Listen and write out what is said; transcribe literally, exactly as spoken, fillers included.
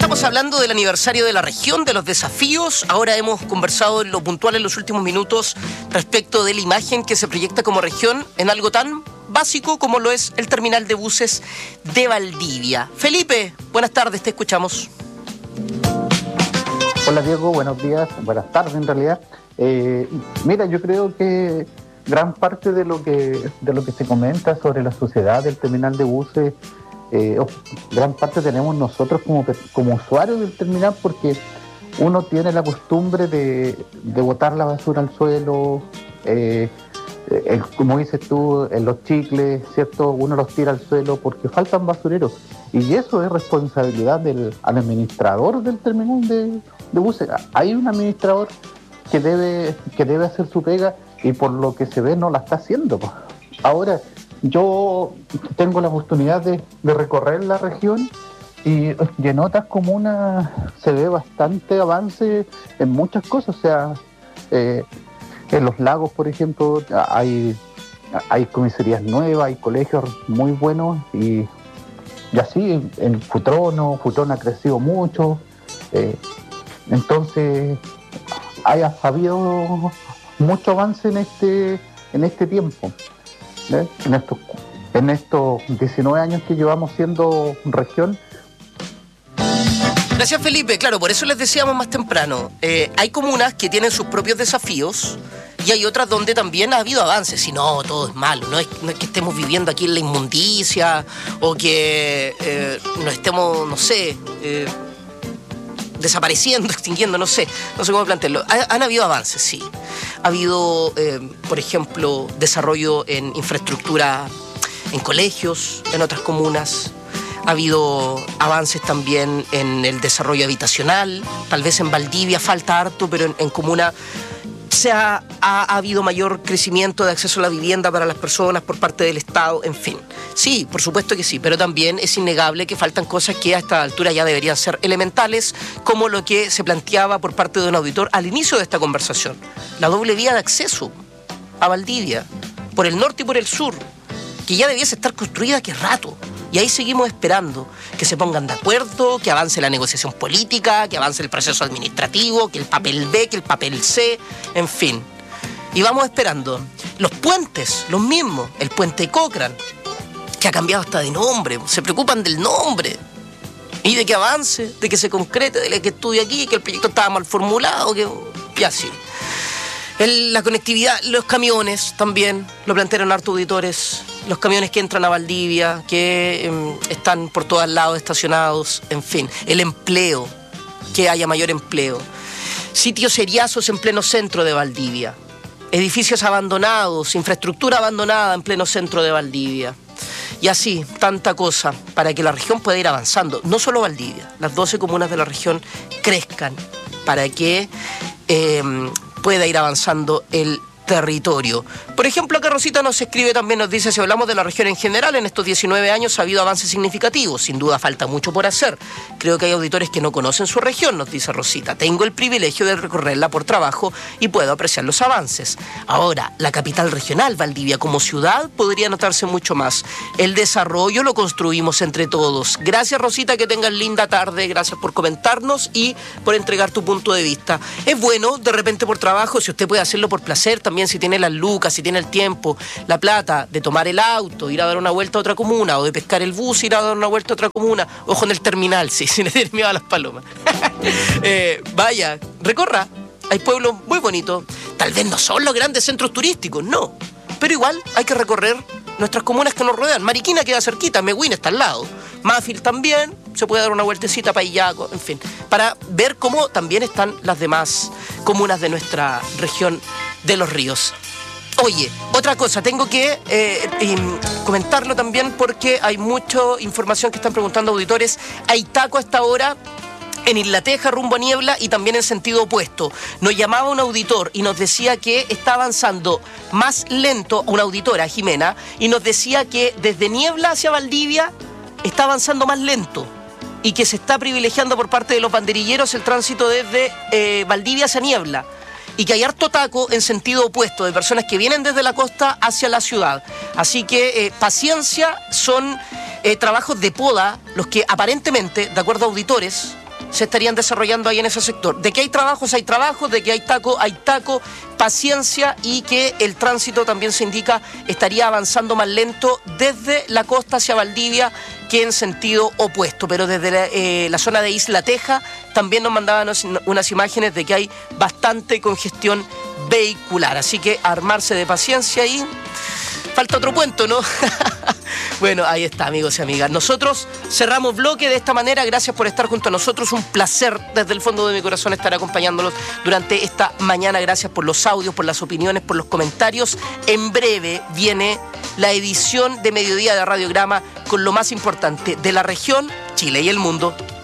Estamos hablando del aniversario de la región, de los desafíos. Ahora hemos conversado en lo puntual en los últimos minutos respecto de la imagen que se proyecta como región en algo tan básico como lo es el terminal de buses de Valdivia. Felipe, buenas tardes, te escuchamos. Hola Diego, buenos días, buenas tardes en realidad. Eh, mira, yo creo que gran parte de lo que de lo que se comenta sobre la sociedad del terminal de buses, eh, gran parte tenemos nosotros como, como usuarios del terminal, porque uno tiene la costumbre de, de botar la basura al suelo, eh, el, como dices tú, en los chicles, ¿cierto? Uno los tira al suelo porque faltan basureros, y eso es responsabilidad del administrador del terminal de, de buses. Hay un administrador que debe, que debe hacer su pega, y por lo que se ve no la está haciendo. Ahora, yo tengo la oportunidad de, de recorrer la región y, y en otras comunas se ve bastante avance en muchas cosas. O sea, eh, en los lagos, por ejemplo, hay, hay comisarías nuevas, hay colegios muy buenos, y, y así en Futrono, Futrono ha crecido mucho. Eh, entonces, haya habido mucho avance en este en este tiempo, ¿eh? en estos en estos diecinueve años que llevamos siendo región. Gracias, Felipe. Claro, por eso les decíamos más temprano, eh, hay comunas que tienen sus propios desafíos y hay otras donde también ha habido avances. Si no, todo es malo, no es, no es que estemos viviendo aquí en la inmundicia o que eh, no estemos, no sé, eh, desapareciendo, extinguiendo, no sé, no sé cómo plantearlo. Ha, han habido avances, sí. Ha habido, eh, por ejemplo, desarrollo en infraestructura en colegios, en otras comunas. Ha habido avances también en el desarrollo habitacional. Tal vez en Valdivia falta harto, pero en, en comuna se ha, ha, ha habido mayor crecimiento de acceso a la vivienda para las personas por parte del Estado, en fin. Sí, por supuesto que sí, pero también es innegable que faltan cosas que a esta altura ya deberían ser elementales, como lo que se planteaba por parte de un auditor al inicio de esta conversación. La doble vía de acceso a Valdivia, por el norte y por el sur, que ya debiese estar construida hace rato. Y ahí seguimos esperando que se pongan de acuerdo, que avance la negociación política, que avance el proceso administrativo, que el papel B, que el papel C, en fin. Y vamos esperando. Los puentes, los mismos. El puente Cochrane, que ha cambiado hasta de nombre. Se preocupan del nombre. Y de que avance, de que se concrete, de que estudie aquí, que el proyecto estaba mal formulado, que y así. El, la conectividad, los camiones también, lo plantearon harto auditores. Los camiones que entran a Valdivia, que eh, están por todos lados estacionados, en fin. El empleo, que haya mayor empleo. Sitios seriazos en pleno centro de Valdivia. Edificios abandonados, infraestructura abandonada en pleno centro de Valdivia. Y así, tanta cosa para que la región pueda ir avanzando. No solo Valdivia, las doce comunas de la región crezcan para que eh, pueda ir avanzando el territorio. Por ejemplo, acá Rosita nos escribe también, nos dice: si hablamos de la región en general, en estos diecinueve años ha habido avances significativos. Sin duda falta mucho por hacer. Creo que hay auditores que no conocen su región, nos dice Rosita. Tengo el privilegio de recorrerla por trabajo y puedo apreciar los avances. Ahora, la capital regional, Valdivia, como ciudad, podría notarse mucho más. El desarrollo lo construimos entre todos. Gracias, Rosita, que tengas linda tarde. Gracias por comentarnos y por entregar tu punto de vista. Es bueno, de repente por trabajo, si usted puede hacerlo por placer, también si tiene las lucas, si tiene el tiempo, la plata de tomar el auto, ir a dar una vuelta a otra comuna, o de pescar el bus, ir a dar una vuelta a otra comuna. Ojo en el terminal, sí, si le tiene miedo a las palomas. eh, vaya, recorra. Hay pueblos muy bonitos. Tal vez no son los grandes centros turísticos, no. Pero igual hay que recorrer nuestras comunas que nos rodean. Mariquina queda cerquita, Mehuín está al lado. Mafil también, se puede dar una vueltecita para Illaco, en fin. Para ver cómo también están las demás comunas de nuestra región de los ríos. Oye, otra cosa, tengo que eh, eh, comentarlo también porque hay mucha información que están preguntando auditores. Hay taco a esta hora en Isla Teja, rumbo a Niebla, y también en sentido opuesto. Nos llamaba un auditor y nos decía que está avanzando más lento, una auditora, Jimena, y nos decía que desde Niebla hacia Valdivia está avanzando más lento y que se está privilegiando por parte de los banderilleros el tránsito desde eh, Valdivia hacia Niebla. Y que hay harto taco en sentido opuesto, de personas que vienen desde la costa hacia la ciudad. Así que eh, paciencia, son eh, trabajos de poda los que aparentemente, de acuerdo a auditores, se estarían desarrollando ahí en ese sector. De que hay trabajos, hay trabajos, de que hay taco, hay taco, paciencia, y que el tránsito también se indica estaría avanzando más lento desde la costa hacia Valdivia que en sentido opuesto, pero desde la, eh, la zona de Isla Teja también nos mandaban unas imágenes de que hay bastante congestión vehicular, así que armarse de paciencia y falta otro puente, ¿no? Bueno, ahí está, amigos y amigas. Nosotros cerramos bloque de esta manera. Gracias por estar junto a nosotros. Un placer desde el fondo de mi corazón estar acompañándolos durante esta mañana. Gracias por los audios, por las opiniones, por los comentarios. En breve viene la edición de mediodía de Radiograma con lo más importante de la región, Chile y el mundo.